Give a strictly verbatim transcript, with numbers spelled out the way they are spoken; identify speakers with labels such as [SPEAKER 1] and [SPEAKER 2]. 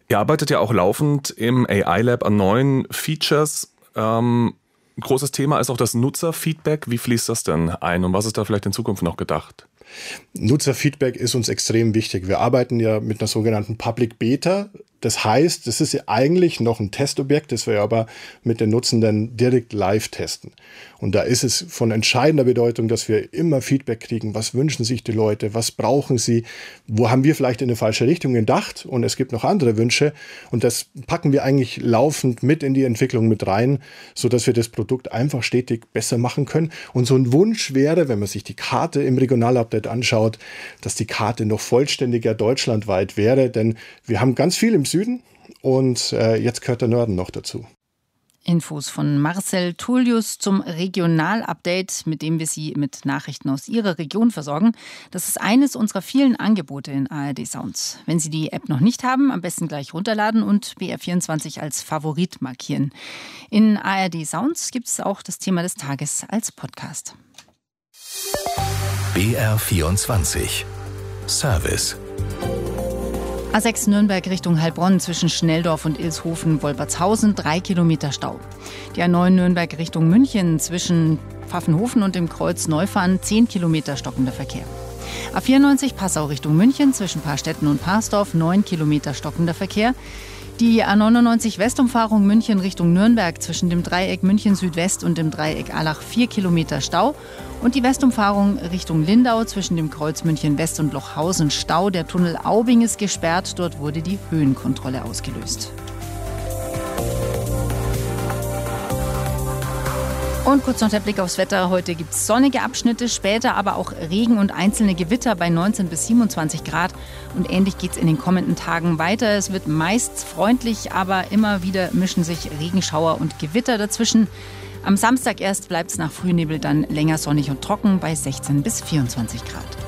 [SPEAKER 1] Ihr arbeitet ja auch laufend im A I-Lab an neuen Features. Ähm, ein großes Thema ist auch das Nutzerfeedback. Wie fließt das denn ein und was ist da vielleicht in Zukunft noch gedacht?
[SPEAKER 2] Nutzerfeedback ist uns extrem wichtig. Wir arbeiten ja mit einer sogenannten Public Beta. Das heißt, das ist ja eigentlich noch ein Testobjekt, das wir aber mit den Nutzenden direkt live testen. Und da ist es von entscheidender Bedeutung, dass wir immer Feedback kriegen. Was wünschen sich die Leute? Was brauchen sie? Wo haben wir vielleicht in eine falsche Richtung gedacht? Und es gibt noch andere Wünsche. Und das packen wir eigentlich laufend mit in die Entwicklung mit rein, sodass wir das Produkt einfach stetig besser machen können. Und so ein Wunsch wäre, wenn man sich die Karte im Regionalupdate anschaut, dass die Karte noch vollständiger deutschlandweit wäre. Denn wir haben ganz viel im Süden und äh, jetzt gehört der Norden noch dazu.
[SPEAKER 3] Infos von Marcel Tullius zum Regionalupdate, mit dem wir Sie mit Nachrichten aus Ihrer Region versorgen. Das ist eines unserer vielen Angebote in A R D Sounds. Wenn Sie die App noch nicht haben, am besten gleich runterladen und B R vierundzwanzig als Favorit markieren. In A R D Sounds gibt es auch das Thema des Tages als Podcast.
[SPEAKER 4] B R vierundzwanzig Service.
[SPEAKER 3] A sechs Nürnberg Richtung Heilbronn zwischen Schnelldorf und Ilshofen-Wolpertshausen, drei Kilometer Stau. Die A neun Nürnberg Richtung München zwischen Pfaffenhofen und dem Kreuz Neufahren, zehn Kilometer stockender Verkehr. A vierundneunzig Passau Richtung München zwischen Paarstetten und Parsdorf, neun Kilometer stockender Verkehr. Die A neunundneunzig Westumfahrung München Richtung Nürnberg zwischen dem Dreieck München Südwest und dem Dreieck Allach, vier Kilometer Stau. Und die Westumfahrung Richtung Lindau zwischen dem Kreuz München West und Lochhausen Stau. Der Tunnel Aubing ist gesperrt, dort wurde die Höhenkontrolle ausgelöst. Und kurz noch der Blick aufs Wetter. Heute gibt es sonnige Abschnitte, später aber auch Regen und einzelne Gewitter bei neunzehn bis siebenundzwanzig Grad. Und ähnlich geht es in den kommenden Tagen weiter. Es wird meist freundlich, aber immer wieder mischen sich Regenschauer und Gewitter dazwischen. Am Samstag erst bleibt es nach Frühnebel dann länger sonnig und trocken bei sechzehn bis vierundzwanzig Grad.